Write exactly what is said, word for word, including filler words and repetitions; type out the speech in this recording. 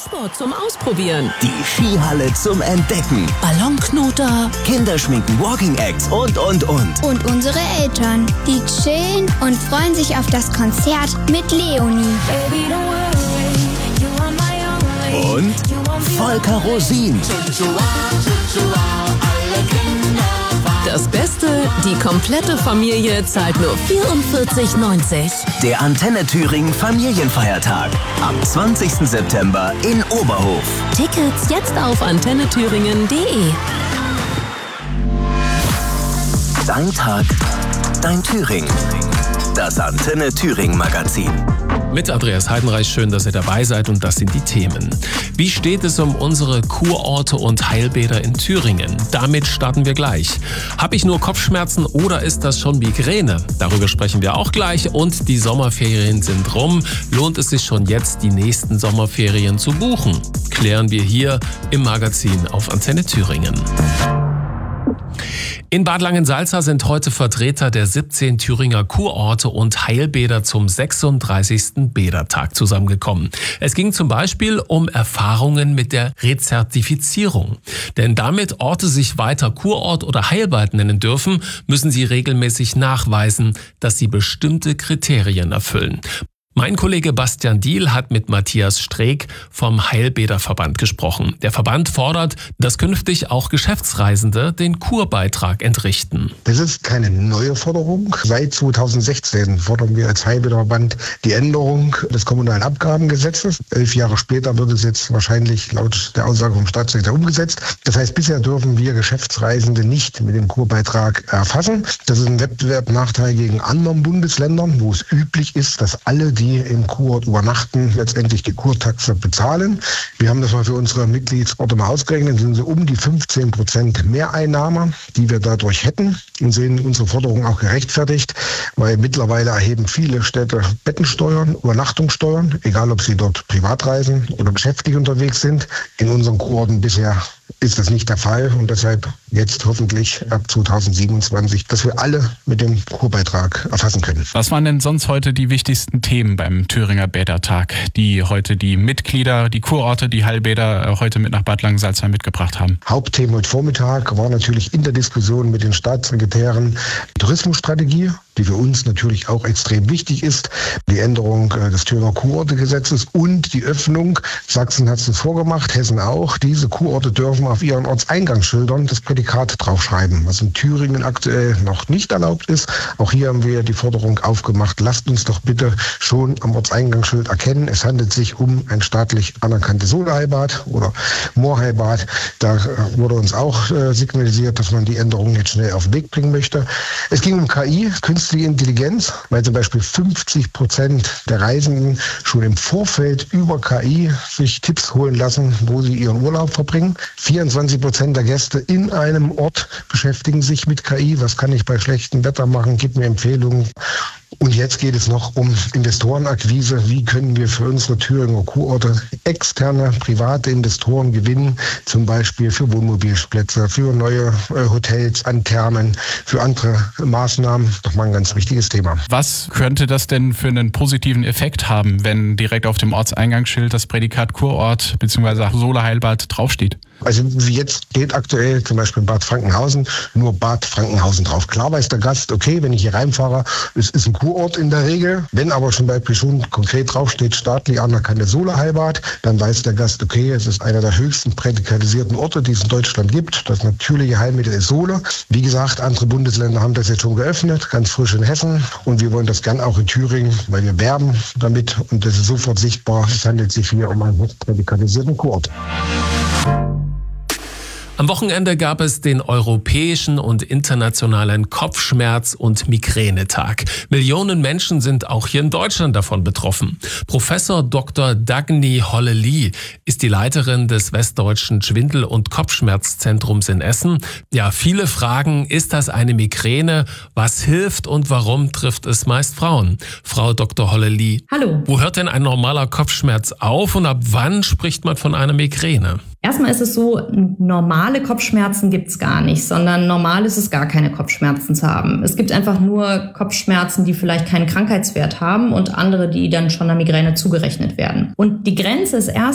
Skisport zum Ausprobieren, die Skihalle zum Entdecken, Ballonknoter, Kinderschminken, Walking Acts und, und, und. Und unsere Eltern, die chillen und freuen sich auf das Konzert mit Leonie. Und Volker Rosin. Das Beste, die komplette Familie zahlt nur vierundvierzig neunzig. Der Antenne Thüringen Familienfeiertag am zwanzigsten September in Oberhof. Tickets jetzt auf antenne thüringen punkt de. Dein Tag, dein Thüringen. Das Antenne Thüringen Magazin. Mit Andreas Heidenreich, schön, dass ihr dabei seid, und das sind die Themen. Wie steht es um unsere Kurorte und Heilbäder in Thüringen? Damit starten wir gleich. Habe ich nur Kopfschmerzen oder ist das schon Migräne? Darüber sprechen wir auch gleich, und die Sommerferien sind rum. Lohnt es sich schon jetzt, die nächsten Sommerferien zu buchen? Klären wir hier im Magazin auf Antenne Thüringen. In Bad Langensalza sind heute Vertreter der siebzehn Thüringer Kurorte und Heilbäder zum sechsunddreißigsten Bädertag zusammengekommen. Es ging zum Beispiel um Erfahrungen mit der Rezertifizierung. Denn damit Orte sich weiter Kurort oder Heilbad nennen dürfen, müssen sie regelmäßig nachweisen, dass sie bestimmte Kriterien erfüllen. Mein Kollege Bastian Diehl hat mit Matthias Streeck vom Heilbäderverband gesprochen. Der Verband fordert, dass künftig auch Geschäftsreisende den Kurbeitrag entrichten. Das ist keine neue Forderung. Seit zweitausendsechzehn fordern wir als Heilbäderverband die Änderung des kommunalen Abgabengesetzes. Elf Jahre später wird es jetzt wahrscheinlich laut der Aussage vom Staatssekretär umgesetzt. Das heißt, bisher dürfen wir Geschäftsreisende nicht mit dem Kurbeitrag erfassen. Das ist ein Wettbewerbsnachteil gegen anderen Bundesländern, wo es üblich ist, dass alle, die im Kurort übernachten, letztendlich die Kurtaxe bezahlen. Wir haben das mal für unsere Mitgliedsorte mal ausgerechnet, das sind so um die fünfzehn Prozent Mehreinnahme, die wir dadurch hätten, und sehen unsere Forderung auch gerechtfertigt, weil mittlerweile erheben viele Städte Bettensteuern, Übernachtungssteuern, egal ob sie dort privat reisen oder geschäftlich unterwegs sind. In unseren Kurorten bisher ist das nicht der Fall, und deshalb jetzt hoffentlich ab zweitausendsiebenundzwanzig, dass wir alle mit dem Kurbeitrag erfassen können. Was waren denn sonst heute die wichtigsten Themen beim Thüringer Bädertag, die heute die Mitglieder, die Kurorte, die Heilbäder heute mit nach Bad Langensalza mitgebracht haben? Hauptthema heute Vormittag war natürlich in der Diskussion mit den Staatssekretären die Tourismusstrategie, die für uns natürlich auch extrem wichtig ist, die Änderung des Thüringer Kurortegesetzes und die Öffnung. Sachsen hat es vorgemacht, Hessen auch. Diese Kurorte dürfen auf ihren Ortseingangsschildern das Prädikat draufschreiben, was in Thüringen aktuell noch nicht erlaubt ist. Auch hier haben wir die Forderung aufgemacht, lasst uns doch bitte schon am Ortseingangsschild erkennen, es handelt sich um ein staatlich anerkanntes Solarheilbad oder Moorheilbad. Da wurde uns auch äh, signalisiert, dass man die Änderungen jetzt schnell auf den Weg bringen möchte. Es ging um K I, künstliche Intelligenz, weil zum Beispiel fünfzig Prozent der Reisenden schon im Vorfeld über K I sich Tipps holen lassen, wo sie ihren Urlaub verbringen. vierundzwanzig Prozent der Gäste in einem Ort beschäftigen sich mit K I. Was kann ich bei schlechtem Wetter machen? Gib mir Empfehlungen. Und jetzt geht es noch um Investorenakquise. Wie können wir für unsere Thüringer Kurorte externe, private Investoren gewinnen? Zum Beispiel für Wohnmobilplätze, für neue Hotels an Thermen, für andere Maßnahmen. Doch mal ein ganz wichtiges Thema. Was könnte das denn für einen positiven Effekt haben, wenn direkt auf dem Ortseingangsschild das Prädikat Kurort bzw. Solarheilbad draufsteht? Also wie jetzt steht aktuell zum Beispiel in Bad Frankenhausen nur Bad Frankenhausen drauf. Klar weiß der Gast, okay, wenn ich hier reinfahre, es ist ein Kurort in der Regel. Wenn aber zum Beispiel schon konkret draufsteht, staatlich anerkanntes Solarheilbad, dann weiß der Gast, okay, es ist einer der höchsten prädikarisierten Orte, die es in Deutschland gibt. Das natürliche Heilmittel ist Sohle. Wie gesagt, andere Bundesländer haben das jetzt schon geöffnet, ganz frisch in Hessen. Und wir wollen das gern auch in Thüringen, weil wir werben damit. Und das ist sofort sichtbar. Es handelt sich hier um einen hochprädikarisierten Kurort. Am Wochenende gab es den europäischen und internationalen Kopfschmerz- und Migränetag. Millionen Menschen sind auch hier in Deutschland davon betroffen. Professor Doktor Dagny Hollely ist die Leiterin des Westdeutschen Schwindel- und Kopfschmerzzentrums in Essen. Ja, viele fragen, ist das eine Migräne? Was hilft und warum trifft es meist Frauen? Frau Doktor Hollely. Hallo. Wo hört denn ein normaler Kopfschmerz auf und ab wann spricht man von einer Migräne? Erstmal ist es so, normale Kopfschmerzen gibt's gar nicht, sondern normal ist es gar keine Kopfschmerzen zu haben. Es gibt einfach nur Kopfschmerzen, die vielleicht keinen Krankheitswert haben und andere, die dann schon einer Migräne zugerechnet werden. Und die Grenze ist erst